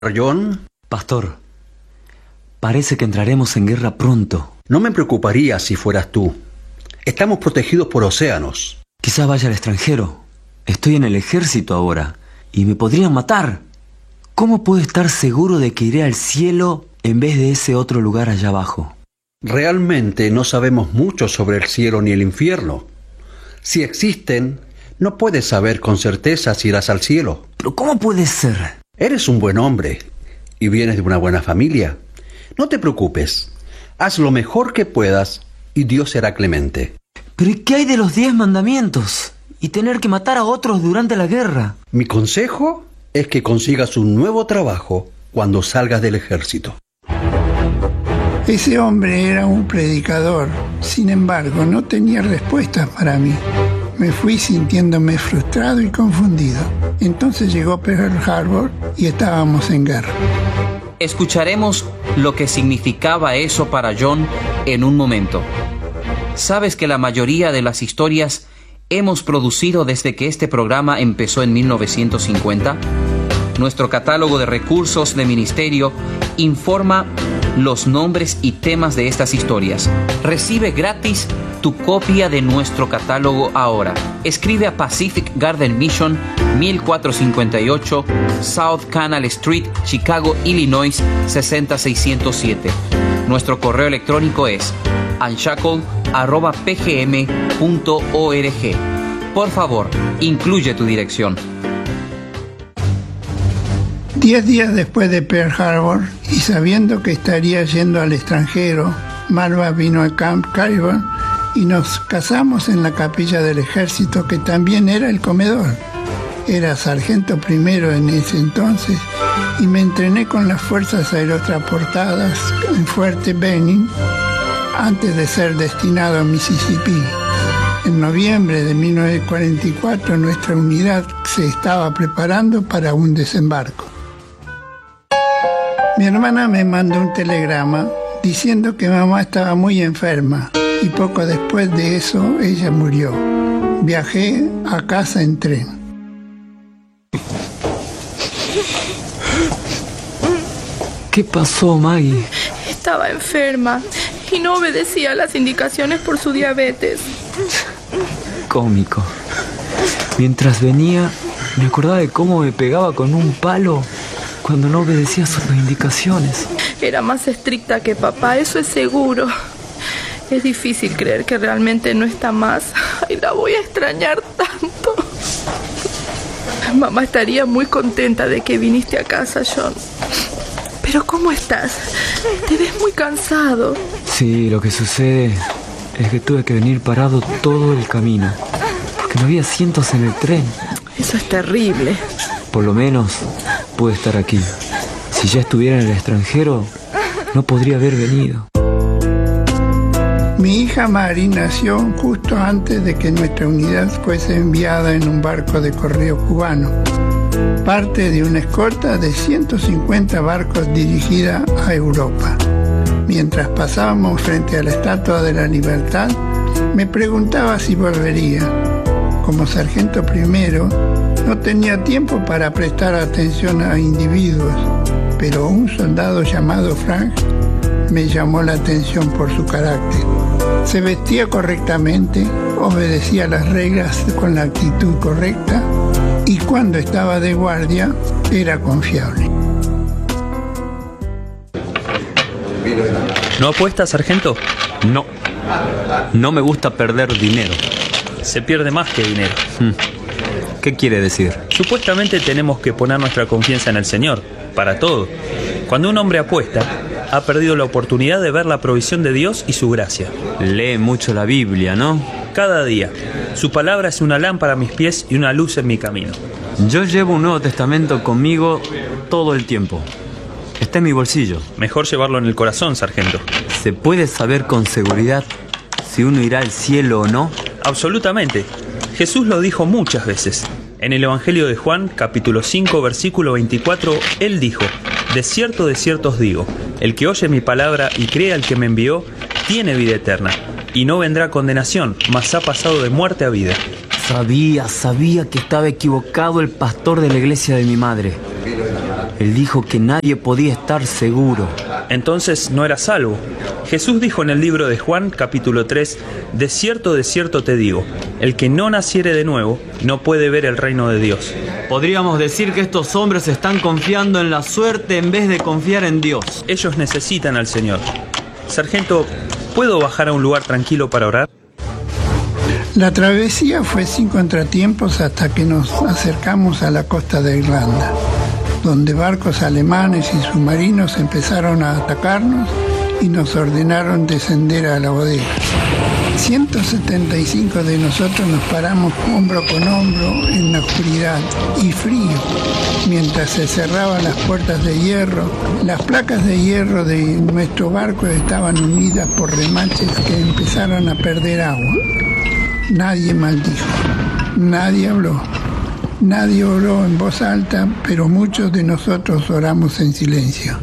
John. Pastor, parece que entraremos en guerra pronto. No me preocuparía si fueras tú. Estamos protegidos por océanos. Quizá vaya al extranjero. Estoy en el ejército ahora y me podrían matar. ¿Cómo puedo estar seguro de que iré al cielo en vez de ese otro lugar allá abajo? Realmente no sabemos mucho sobre el cielo ni el infierno. Si existen, no puedes saber con certeza si irás al cielo. ¿Pero cómo puede ser? Eres un buen hombre y vienes de una buena familia. No te preocupes. Haz lo mejor que puedas y Dios será clemente. ¿Pero y qué hay de los 10 mandamientos? Y tener que matar a otros durante la guerra. Mi consejo es que consigas un nuevo trabajo cuando salgas del ejército. Ese hombre era un predicador. Sin embargo, no tenía respuestas para mí. Me fui sintiéndome frustrado y confundido. Entonces llegó Pearl Harbor y estábamos en guerra. Escucharemos lo que significaba eso para John en un momento. ¿Sabes que la mayoría de las historias hemos producido desde que este programa empezó en 1950? Nuestro catálogo de recursos de ministerio informa los nombres y temas de estas historias. Recibe gratis tu copia de nuestro catálogo ahora. Escribe a Pacific Garden Mission, 1458 South Canal Street, Chicago, Illinois, 60607. Nuestro correo electrónico es unshackle@pgm.org. Por favor, incluye tu dirección. 10 días después de Pearl Harbor, y sabiendo que estaría yendo al extranjero, Marva vino a Camp Caliban y nos casamos en la capilla del ejército, que también era el comedor. Era sargento primero en ese entonces y me entrené con las fuerzas aerotransportadas en Fuerte Benning antes de ser destinado a Mississippi. En noviembre de 1944 nuestra unidad se estaba preparando para un desembarco. Mi hermana me mandó un telegrama diciendo que mamá estaba muy enferma y poco después de eso ella murió. Viajé a casa en tren. ¿Qué pasó, Maggie? Estaba enferma y no obedecía las indicaciones por su diabetes. Cómico. Mientras venía, me acordaba de cómo me pegaba con un palo cuando no obedecía sus indicaciones. Era más estricta que papá, eso es seguro. Es difícil creer que realmente no está más. Ay, la voy a extrañar tanto. Mamá estaría muy contenta de que viniste a casa, John. Pero ¿cómo estás? Te ves muy cansado. Sí, lo que sucede es que tuve que venir parado todo el camino, porque no había asientos en el tren. Eso es terrible. Por lo menos pude estar aquí. Si ya estuviera en el extranjero, no podría haber venido. Mi hija Mari nació justo antes de que nuestra unidad fuese enviada en un barco de correo cubano, parte de una escolta de 150 barcos dirigida a Europa. Mientras pasábamos frente a la Estatua de la Libertad, me preguntaba si volvería. Como sargento primero, no tenía tiempo para prestar atención a individuos, pero un soldado llamado Frank me llamó la atención por su carácter. Se vestía correctamente, obedecía las reglas con la actitud correcta y cuando estaba de guardia era confiable. ¿No apuesta, sargento? No. No me gusta perder dinero. Se pierde más que dinero. ¿Qué quiere decir? Supuestamente tenemos que poner nuestra confianza en el Señor, para todo. Cuando un hombre apuesta, ha perdido la oportunidad de ver la provisión de Dios y su gracia. Lee mucho la Biblia, ¿no? Cada día. Su palabra es una lámpara a mis pies y una luz en mi camino. Yo llevo un Nuevo Testamento conmigo todo el tiempo. Está en mi bolsillo. Mejor llevarlo en el corazón, sargento. ¿Se puede saber con seguridad si uno irá al cielo o no? Absolutamente. Jesús lo dijo muchas veces. En el Evangelio de Juan, capítulo 5, versículo 24, Él dijo: de cierto os digo, el que oye mi palabra y cree al que me envió, tiene vida eterna, y no vendrá condenación, mas ha pasado de muerte a vida. Sabía que estaba equivocado el pastor de la iglesia de mi madre. Él dijo que nadie podía estar seguro. Entonces no era salvo. Jesús dijo en el libro de Juan, capítulo 3, de cierto te digo, el que no naciere de nuevo no puede ver el reino de Dios. Podríamos decir que estos hombres están confiando en la suerte en vez de confiar en Dios. Ellos necesitan al Señor. Sargento, ¿puedo bajar a un lugar tranquilo para orar? La travesía fue sin contratiempos hasta que nos acercamos a la costa de Irlanda, donde barcos alemanes y submarinos empezaron a atacarnos y nos ordenaron descender a la bodega. 175 de nosotros nos paramos hombro con hombro en la oscuridad y frío, mientras se cerraban las puertas de hierro. Las placas de hierro de nuestro barco estaban unidas por remaches que empezaron a perder agua. Nadie maldijo, nadie habló, nadie oró en voz alta, pero muchos de nosotros oramos en silencio.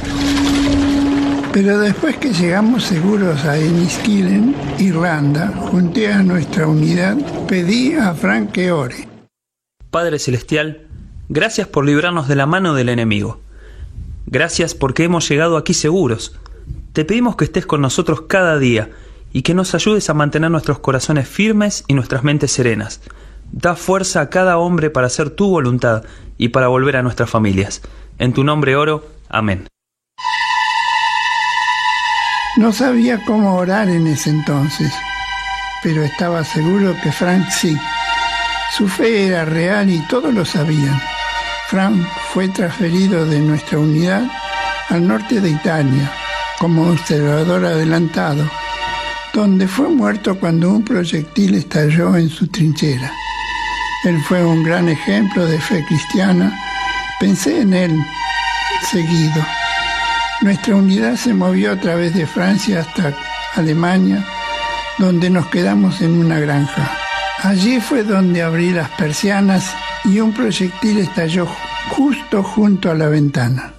Pero después que llegamos seguros a Enniskillen, Irlanda, junté a nuestra unidad, pedí a Frank que ore. Padre Celestial, gracias por librarnos de la mano del enemigo. Gracias porque hemos llegado aquí seguros. Te pedimos que estés con nosotros cada día y que nos ayudes a mantener nuestros corazones firmes y nuestras mentes serenas. Da fuerza a cada hombre para hacer tu voluntad y para volver a nuestras familias. En tu nombre oro. Amén. No sabía cómo orar en ese entonces, pero estaba seguro que Frank sí. Su fe era real y todos lo sabían. Frank fue transferido de nuestra unidad al norte de Italia como observador adelantado, donde fue muerto cuando un proyectil estalló en su trinchera. Él fue un gran ejemplo de fe cristiana. Pensé en él seguido. Nuestra unidad se movió a través de Francia hasta Alemania, donde nos quedamos en una granja. Allí fue donde abrí las persianas y un proyectil estalló justo junto a la ventana.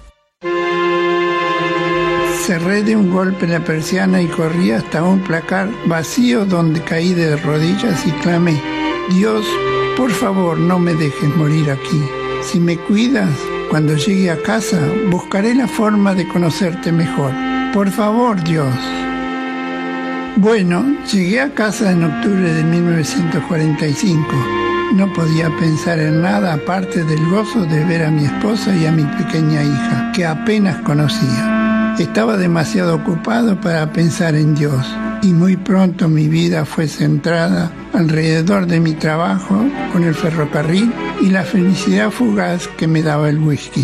Cerré de un golpe la persiana y corrí hasta un placar vacío donde caí de rodillas y clamé: Dios, por favor, no me dejes morir aquí. Si me cuidas, cuando llegue a casa, buscaré la forma de conocerte mejor. Por favor, Dios. Bueno, llegué a casa en octubre de 1945. No podía pensar en nada aparte del gozo de ver a mi esposa y a mi pequeña hija, que apenas conocía. Estaba demasiado ocupado para pensar en Dios, y muy pronto mi vida fue centrada alrededor de mi trabajo con el ferrocarril y la felicidad fugaz que me daba el whisky.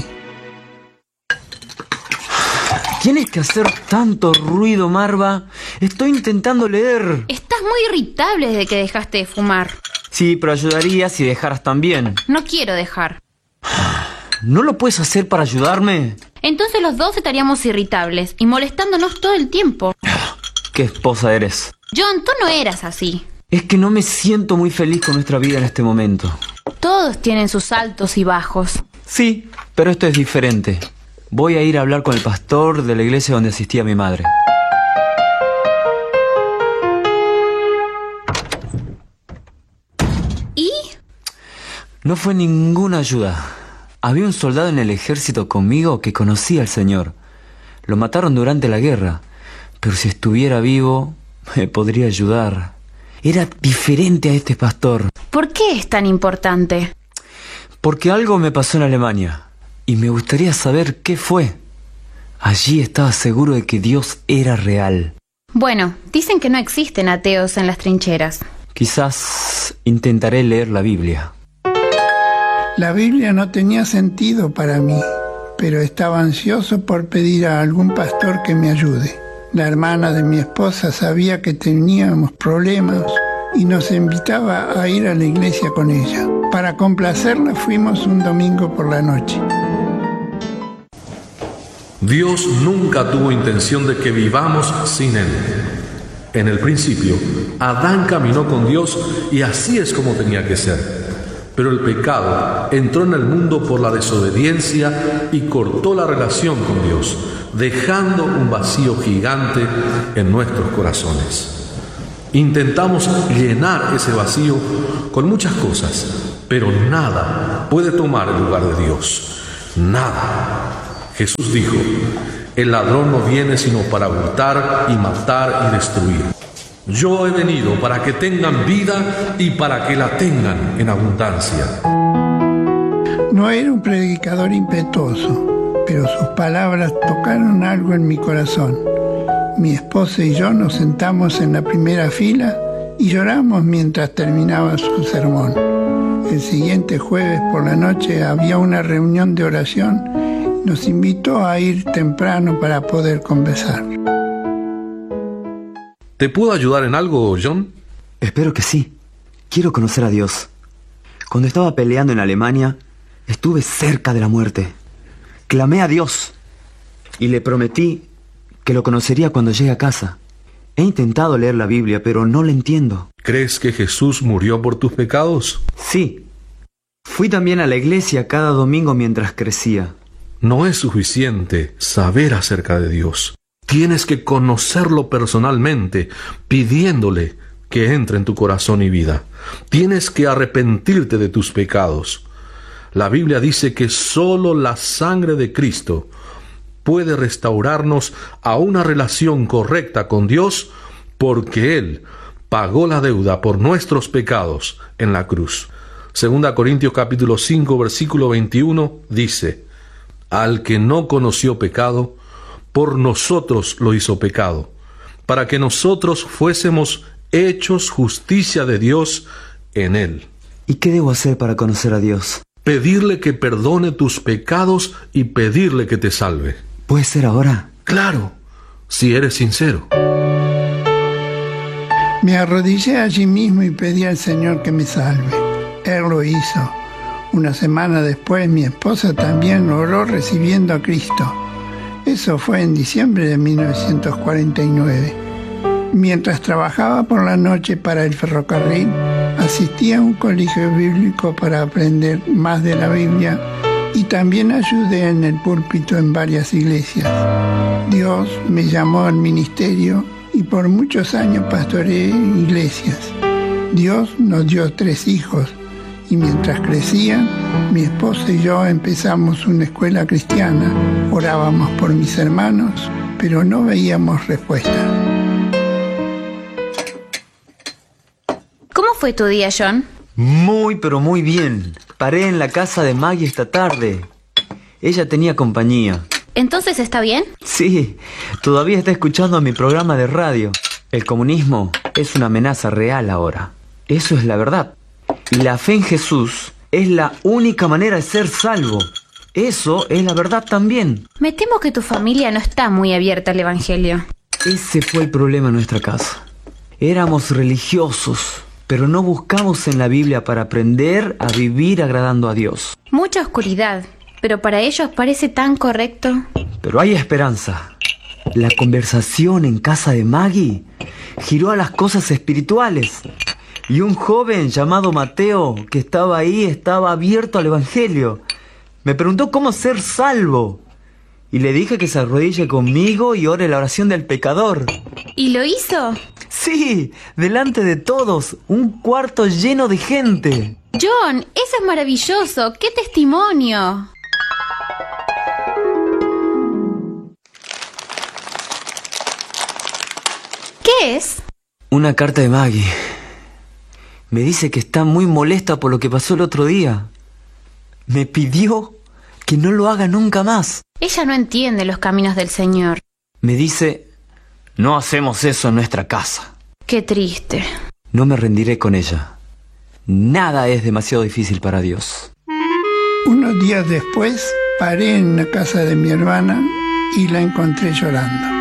¿Tienes que hacer tanto ruido, Marva? Estoy intentando leer. Estás muy irritable desde que dejaste de fumar. Sí, pero ayudaría si dejaras también. No quiero dejar. ¿No lo puedes hacer para ayudarme? Entonces los dos estaríamos irritables y molestándonos todo el tiempo. ¿Qué esposa eres? John, tú no eras así. Es que no me siento muy feliz con nuestra vida en este momento. Todos tienen sus altos y bajos. Sí, pero esto es diferente. Voy a ir a hablar con el pastor de la iglesia donde asistía mi madre. ¿Y? No fue ninguna ayuda. Había un soldado en el ejército conmigo que conocía al Señor. Lo mataron durante la guerra, pero si estuviera vivo, me podría ayudar. Era diferente a este pastor. ¿Por qué es tan importante? Porque algo me pasó en Alemania, y me gustaría saber qué fue. Allí estaba seguro de que Dios era real. Bueno, dicen que no existen ateos en las trincheras. Quizás intentaré leer la Biblia. La Biblia no tenía sentido para mí, pero estaba ansioso por pedir a algún pastor que me ayude. La hermana de mi esposa sabía que teníamos problemas y nos invitaba a ir a la iglesia con ella. Para complacerla fuimos un domingo por la noche. Dios nunca tuvo intención de que vivamos sin Él. En el principio, Adán caminó con Dios y así es como tenía que ser. Pero el pecado entró en el mundo por la desobediencia y cortó la relación con Dios, dejando un vacío gigante en nuestros corazones. Intentamos llenar ese vacío con muchas cosas, pero nada puede tomar el lugar de Dios. Nada. Jesús dijo: el ladrón no viene sino para hurtar y matar y destruir. Yo he venido para que tengan vida y para que la tengan en abundancia. No era un predicador impetuoso, pero sus palabras tocaron algo en mi corazón. Mi esposa y yo nos sentamos en la primera fila y lloramos mientras terminaba su sermón. El siguiente jueves por la noche había una reunión de oración. Nos invitó a ir temprano para poder conversar. ¿Te puedo ayudar en algo, John? Espero que sí. Quiero conocer a Dios. Cuando estaba peleando en Alemania, estuve cerca de la muerte. Clamé a Dios y le prometí que lo conocería cuando llegue a casa. He intentado leer la Biblia, pero no la entiendo. ¿Crees que Jesús murió por tus pecados? Sí. Fui también a la iglesia cada domingo mientras crecía. No es suficiente saber acerca de Dios. Tienes que conocerlo personalmente, pidiéndole que entre en tu corazón y vida. Tienes que arrepentirte de tus pecados. La Biblia dice que solo la sangre de Cristo puede restaurarnos a una relación correcta con Dios, porque Él pagó la deuda por nuestros pecados en la cruz. 2 Corintios capítulo 5, versículo 21 dice: al que no conoció pecado, por nosotros lo hizo pecado, para que nosotros fuésemos hechos justicia de Dios en Él. ¿Y qué debo hacer para conocer a Dios? Pedirle que perdone tus pecados y pedirle que te salve. ¿Puede ser ahora? Claro, si eres sincero. Me arrodillé allí mismo y pedí al Señor que me salve. Él lo hizo. Una semana después, mi esposa también oró recibiendo a Cristo. Eso fue en diciembre de 1949. Mientras trabajaba por la noche para el ferrocarril, asistí a un colegio bíblico para aprender más de la Biblia y también ayudé en el púlpito en varias iglesias. Dios me llamó al ministerio y por muchos años pastoreé iglesias. Dios nos dio 3 hijos y mientras crecían, mi esposa y yo empezamos una escuela cristiana. Orábamos por mis hermanos, pero no veíamos respuesta. ¿Cómo fue tu día, John? Muy, pero muy bien. Paré en la casa de Maggie esta tarde. Ella tenía compañía. ¿Entonces está bien? Sí, todavía está escuchando mi programa de radio. El comunismo es una amenaza real ahora. Eso es la verdad. Y la fe en Jesús es la única manera de ser salvo. Eso es la verdad también. Me temo que tu familia no está muy abierta al Evangelio. Ese fue el problema en nuestra casa. Éramos religiosos, pero no buscamos en la Biblia para aprender a vivir agradando a Dios. Mucha oscuridad, pero para ellos parece tan correcto. Pero hay esperanza. La conversación en casa de Maggie giró a las cosas espirituales. Y un joven llamado Mateo, que estaba ahí, estaba abierto al Evangelio. Me preguntó cómo ser salvo. Y le dije que se arrodille conmigo y ore la oración del pecador. ¿Y lo hizo? Sí, delante de todos, un cuarto lleno de gente. John, eso es maravilloso. ¡Qué testimonio! ¿Qué es? Una carta de Maggie. Me dice que está muy molesta por lo que pasó el otro día. Me pidió que no lo haga nunca más. Ella no entiende los caminos del Señor. Me dice: no hacemos eso en nuestra casa. Qué triste. No me rendiré con ella. Nada es demasiado difícil para Dios. Unos días después, paré en la casa de mi hermana y la encontré llorando.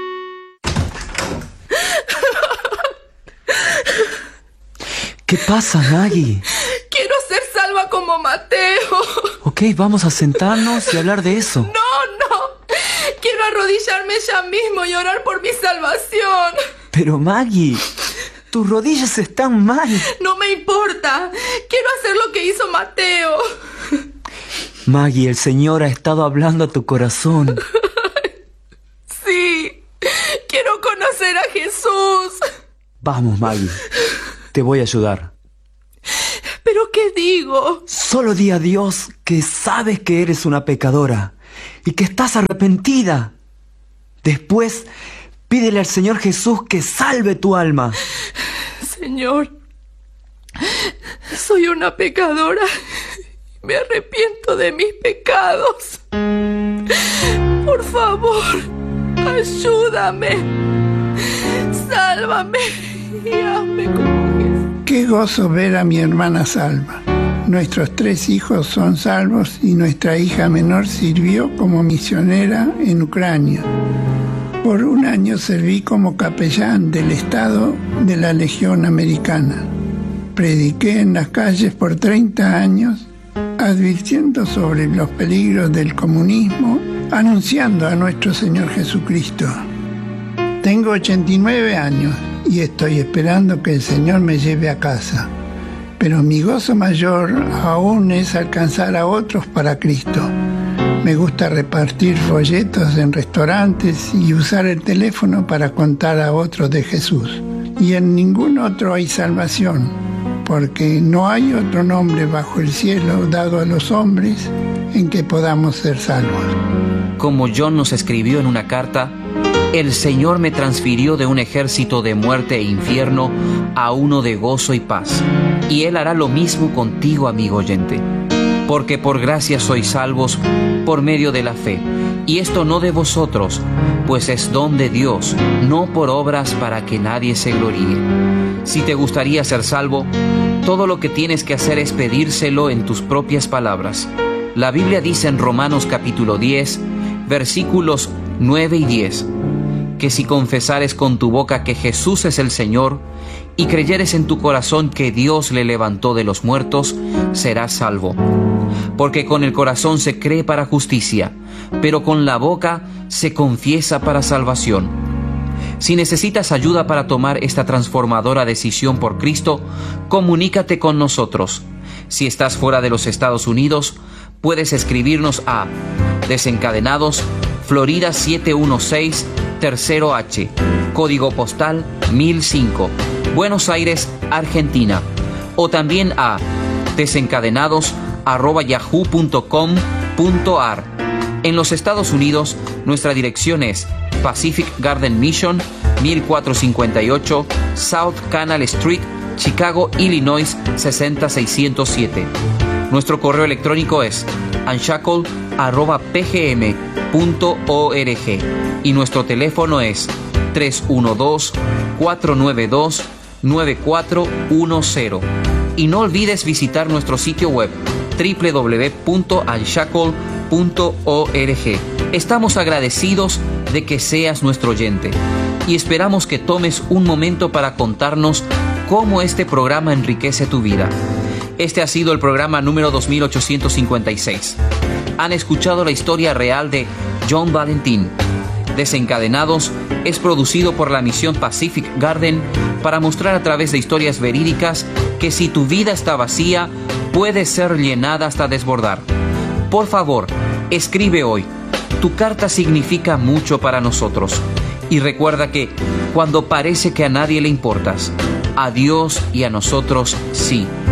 ¿Qué pasa, Maggie? Quiero ser salva como Mateo. Ok, vamos a sentarnos y hablar de eso. No. Quiero arrodillarme ya mismo y orar por mi salvación. Pero Maggie, tus rodillas están mal. No me importa. Quiero hacer lo que hizo Mateo. Maggie, el Señor ha estado hablando a tu corazón. Sí. Quiero conocer a Jesús. Vamos, Maggie. Te voy a ayudar. ¿Pero qué digo? Solo di a Dios que sabes que eres una pecadora y que estás arrepentida. Después, pídele al Señor Jesús que salve tu alma. Señor, soy una pecadora. Me arrepiento de mis pecados. Por favor, ayúdame. Sálvame y hazme como Jesús. Qué gozo ver a mi hermana salva. Nuestros 3 hijos son salvos y nuestra hija menor sirvió como misionera en Ucrania. Por 1 año serví como capellán del Estado de la Legión Americana. Prediqué en las calles por 30 años, advirtiendo sobre los peligros del comunismo, anunciando a nuestro Señor Jesucristo. Tengo 89 años y estoy esperando que el Señor me lleve a casa. Pero mi gozo mayor aún es alcanzar a otros para Cristo. Me gusta repartir folletos en restaurantes y usar el teléfono para contar a otros de Jesús. Y en ningún otro hay salvación, porque no hay otro nombre bajo el cielo dado a los hombres en que podamos ser salvos. Como John nos escribió en una carta, el Señor me transfirió de un ejército de muerte e infierno a uno de gozo y paz. Y Él hará lo mismo contigo, amigo oyente. Porque por gracia sois salvos por medio de la fe. Y esto no de vosotros, pues es don de Dios, no por obras para que nadie se gloríe. Si te gustaría ser salvo, todo lo que tienes que hacer es pedírselo en tus propias palabras. La Biblia dice en Romanos capítulo 10, versículos 9 y 10, que si confesares con tu boca que Jesús es el Señor y creyeres en tu corazón que Dios le levantó de los muertos, serás salvo. Porque con el corazón se cree para justicia, pero con la boca se confiesa para salvación. Si necesitas ayuda para tomar esta transformadora decisión por Cristo, comunícate con nosotros. Si estás fuera de los Estados Unidos, puedes escribirnos a Desencadenados, Florida 716, Tercero H, código postal 1005, Buenos Aires, Argentina, o también a desencadenados@yahoo.com.ar. En los Estados Unidos, nuestra dirección es Pacific Garden Mission, 1458 South Canal Street, Chicago, Illinois 60607. Nuestro correo electrónico es unshackle@pgm.org y nuestro teléfono es 312-492-9410. Y no olvides visitar nuestro sitio web www.unshackle.org. Estamos agradecidos de que seas nuestro oyente y esperamos que tomes un momento para contarnos cómo este programa enriquece tu vida. Este ha sido el programa número 2856. Han escuchado la historia real de John Valentín. Desencadenados es producido por la misión Pacific Garden para mostrar a través de historias verídicas que si tu vida está vacía, puede ser llenada hasta desbordar. Por favor, escribe hoy. Tu carta significa mucho para nosotros. Y recuerda que cuando parece que a nadie le importas, a Dios y a nosotros sí.